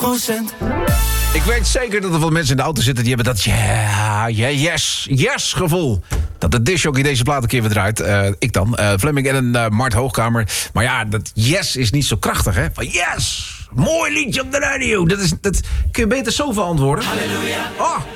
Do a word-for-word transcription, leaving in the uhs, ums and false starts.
procent. Ik weet zeker dat er veel mensen in de auto zitten die hebben dat ja, yeah, yes, yes gevoel. Dat de discjockey deze plaat een keer weer draait. Uh, ik dan. Uh, Fleming en een uh, Mart Hoogkamer. Maar ja, dat yes is niet zo krachtig, hè? Van yes, mooi liedje op de radio. Dat, is, dat kun je beter zo verantwoorden. Halleluja. Oh.